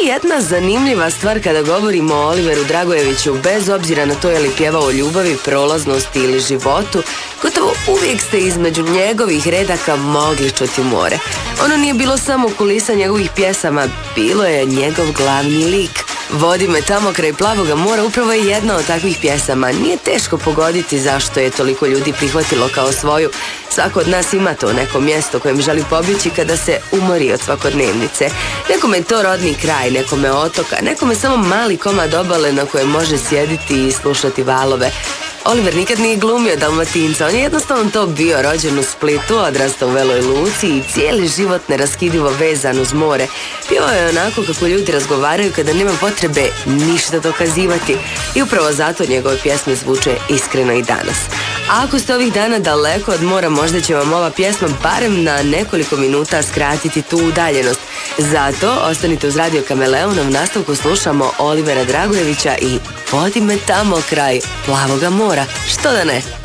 jedna zanimljiva stvar kada govorimo o Oliveru Dragojeviću, bez obzira na to je li pjevao o ljubavi, prolaznosti ili životu, gotovo uvijek ste između njegovih redaka mogli čuti more. Ono nije bilo samo kulisa njegovih pjesama, bilo je njegov glavni lik. Vodi me tamo kraj Plavoga mora upravo je jedna od takvih pjesama. Nije teško pogoditi zašto je toliko ljudi prihvatilo kao svoju. Svako od nas ima to neko mjesto kojem želi pobjeći kada se umori od svakodnevnice. Nekome je to rodni kraj, nekome otoka, nekome samo mali komad obale na kojem može sjediti i slušati valove. Oliver nikad nije glumio Dalmatinca, on je jednostavno to bio, rođen u Splitu, odrastao u Veloj Luci i cijeli život neraskidivo vezan uz more. Pjevao je onako kako ljudi razgovaraju kada nema potrebe ništa dokazivati i upravo zato njegove pjesme zvuče iskreno i danas. A ako ste ovih dana daleko od mora, možda će vam ova pjesma barem na nekoliko minuta skratiti tu udaljenost. Zato ostanite uz Radio Kameleon, u nastavku slušamo Olivera Dragojevića i Vodi me tamo kraj Plavoga mora. Što da ne?